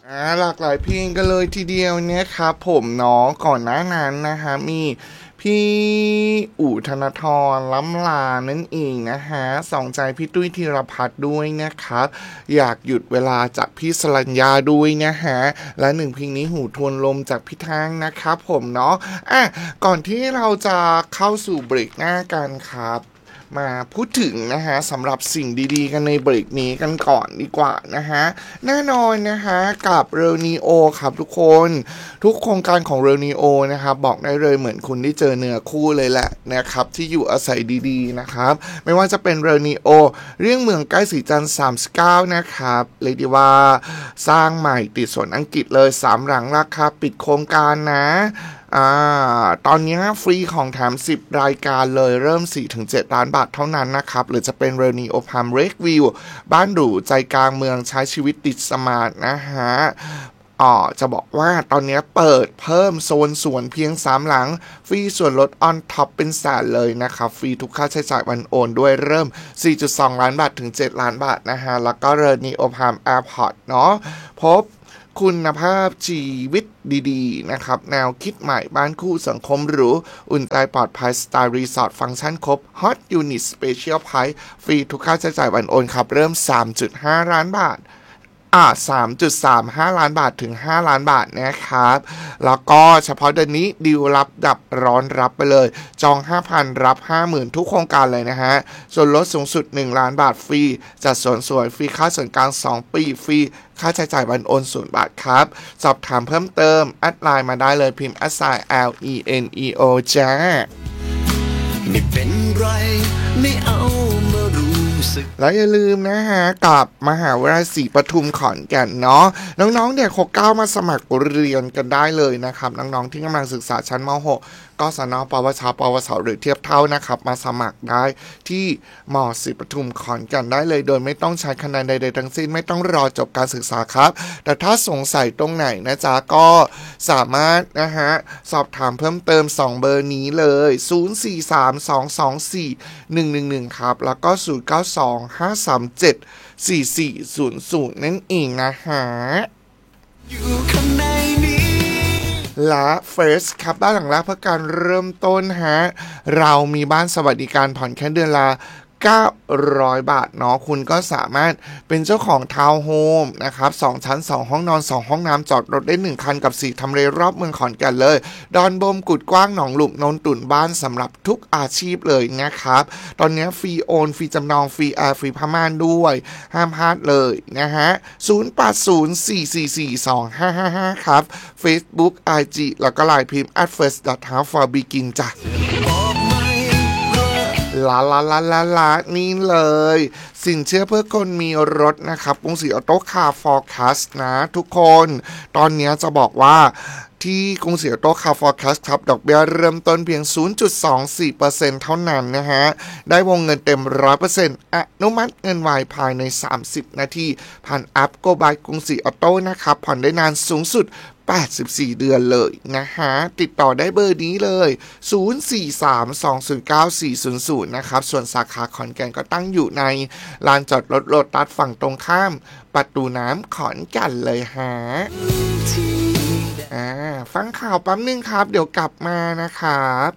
หลากหลายเพลงกันเลยทีเดียวเนี่ยครับผมเนาะก่อนหน้านั้นนะคะมีพี่อู๋ธนทรล้ำลานั่นเองนะฮะสองใจพี่ตุ้ยธีรพัฒน์ด้วยนะครับอยากหยุดเวลาจากพี่สรัญญาด้วยนะฮะและหนึ่งเพลงนี้หูทวนลมจากพี่ทางนะครับผมเนาะก่อนที่เราจะเข้าสู่เบรกหน้ากันครับมาพูดถึงนะฮะสำหรับสิ่งดีๆกันในเบรกนี้กันก่อนดีกว่านะฮะแน่นอนนะฮะกับเรลนีโอครับทุกคนทุกโครงการของเรลนีโอนะครับบอกได้เลยเหมือนคุณได้เจอเนื้อคู่เลยแหละนะครับที่อยู่อาศัยดีๆนะครับไม่ว่าจะเป็นเรลนีโอเรื่องเมืองใกล้สีจันทร์39นะครับเรียกได้ว่าสร้างใหม่ติดสวนอังกฤษเลย3หลังราคาปิดโครงการนะตอนนี้ฟรีของแถม10รายการเลยเริ่ม 4-7 ล้านบาทเท่านั้นนะครับหรือจะเป็นเรนีโอพามเรกวิวบ้านหรูใจกลางเมืองใช้ชีวิตติดสมาร์ทนะฮะจะบอกว่าตอนนี้เปิดเพิ่มโซนสวนเพียง3หลังฟรีส่วนลดออนท็อปเป็นแสนเลยนะครับฟรีทุกค่าใช้จ่ายวันโอนด้วยเริ่ม 4.2 ล้านบาทถึง7ล้านบาทนะฮะแล้วก็เรนีโอพามแอร์พอร์ตเนาะพบคุณภาพชีวิตดีๆนะครับแนวคิดใหม่บ้านคู่สังคมหรูอุ่นใจปลอดภัยสไตล์รีสอร์ทฟังก์ชันครบฮอตยูนิตสเปเชียลไพรส์ฟรีทุกค่าใช้จ่ายวันโอนครับเริ่ม 3.5 ล้านบาท3.35 ล้านบาทถึง5ล้านบาทนะครับแล้วก็เฉพาะเดือนนี้ดีลรับดับร้อนรับไปเลยจอง 5,000 รับ 50,000 ทุกโครงการเลยนะฮะส่วนลดสูงสุด1ล้านบาทฟรีจัดสวนสวยฟรีค่าส่วนกลาง2ปีฟรีค่าใช้จ่ายวันโอน0บาทครับสอบถามเพิ่มเติมแอดไลน์มาได้เลยพิมพ์ @LENEO จ้าไม่เป็นไรไม่เอามารู้สึกและอย่าลืมนะฮะกับมหาวิทยาลัยศรีปทุมขอนแก่นเนาะน้องๆเด็ก69มาสมัครเรียนกันได้เลยนะครับน้องๆที่กำลังศึกษาชั้นม.6กศน.ปวช.ปวส.หรือเทียบเท่านะครับมาสมัครได้ที่ม.ศรีปทุมขอนแก่นได้เลยโดยไม่ต้องใช้คะแนนใดๆทั้งสิ้นไม่ต้องรอจบการศึกษาครับแต่ถ้าสงสัยตรงไหนนะจ๊ะก็สามารถนะฮะสอบถามเพิ่มเติม2เบอร์นี้เลย0432241111ครับแล้วก็0925374400นั่นเองนะฮะอยู่ข้างในนี้และเฟสครับบ้านหลังแรกเพื่อการเริ่มต้นฮะเรามีบ้านสวัสดิการผ่อนแค่เดือนละ900 บาทเนาะคุณก็สามารถเป็นเจ้าของทาวน์โฮมนะครับ2ชั้น2ห้องนอน2ห้องน้ำจอดรถได้1คันกับ4ทำเลรอบเมืองขอนแก่นเลยดอนบมกุดกว้างหนองหลุบนนตุ่นบ้านสำหรับทุกอาชีพเลยนะครับตอนนี้ฟรีโอนฟรีจำนองฟรีแอร์ฟรีผ้าม่านด้วยห้ามพลาดเลยนะฮะ0804442555ครับ Facebook IG แล้วก็ LINE พิมพ์ @first.house4begin จ้ะลานี่เลยสินเชื่อเพื่อคนมีรถนะครับกรุงศรีออโต้คาร์ฟอร์คัสนะทุกคนตอนนี้จะบอกว่าที่กรุงศรีออโต้คาร์ฟอร์คัสครับดอกเบี้ยเริ่มต้นเพียง 0.24% เท่านั้นนะฮะได้วงเงินเต็ม 100% อนุมัติเงินไวภายใน30นาทีผ่านแอป Go by กรุงศรีออโต้นะครับผ่อนได้นานสูงสุด84เดือนเลยนะฮะติดต่อได้เบอร์นี้เลย0432094400นะครับส่วนสาขาขอนแก่นก็ตั้งอยู่ในลานจอดรถโลตัสฝั่งตรงข้ามประตูน้ำขอนแก่นเลยฮะฟังข่าวแป๊บนึงครับเดี๋ยวกลับมานะครับ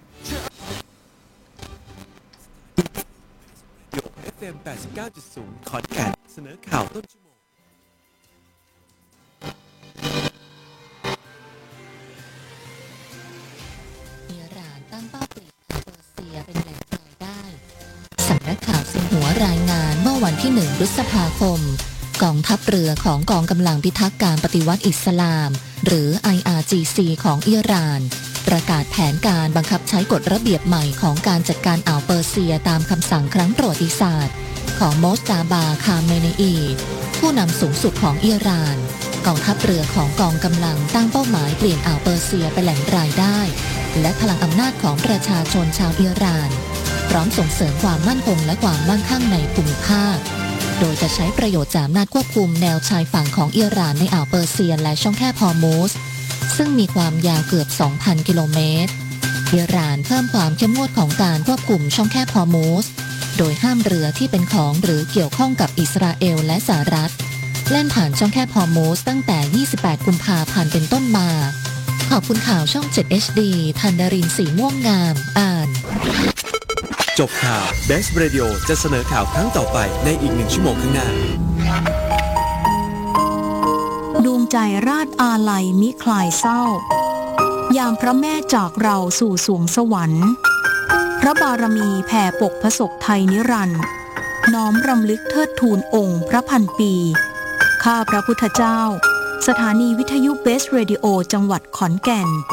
FM 89.0 ขอนแก่นเสนอข่าวต้นชั่วโมงอิหร่านตั้งเป้าเปลี่ยนเปอร์เซียเป็นแหล่งรายได้สำนักข่าวซินหัวรายงานเมื่อวันที่1 พฤษภาคมกองทัพเรือของกองกำลังพิทักษ์การปฏิวัติอิสลามหรือ IRGC ของอิหร่านประกาศแผนการบังคับใช้กฎระเบียบใหม่ของการจัดการอ่าวเปอร์เซียตามคำสั่งครั้งประวัติศาสตร์ของโมสตาบา คาเมเนอีผู้นำสูงสุดของอิหร่านกองทัพเรือของกองกำลังตั้งเป้าหมายเปลี่ยนอ่าวเปอร์เซียเป็นแหล่งรายได้และพลังอำนาจของประชาชนชาวอิหร่านพร้อมส่งเสริมความมั่นคงและความมั่งคั่งในภูมิภาคโดยจะใช้ประโยชน์จากอำนาจควบคุมแนวชายฝั่งของอิหร่านในอ่าวเปอร์เซียและช่องแคบฮอร์มุซซึ่งมีความยาวเกือบ 2,000 กิโลเมตรอิหร่านเพิ่มความเข้มงวดของการควบคุมช่องแคบฮอร์มุซโดยห้ามเรือที่เป็นของหรือเกี่ยวข้องกับอิสราเอลและสหรัฐเล่นผ่านช่องแคบฮอร์โมสตั้งแต่28กุมภาพันธ์เป็นต้นมาขอบคุณข่าวช่อง7 HD ธันดารินสีม่วงงามอ่านจบข่าว Best Radio จะเสนอข่าวครั้งต่อไปในอีก1 ชั่วโมงข้างหน้าดวงใจราชอาลัยมิคลายเศร้ายามพระแม่จากเราสู่สวงสวรรค์พระบารมีแผ่ปกพระศพไทยนิรันดร์น้อมรำลึกเทิดทูนองค์พระพันปีข้าพระพุทธเจ้าสถานีวิทยุเบสเรดิโอจังหวัดขอนแก่น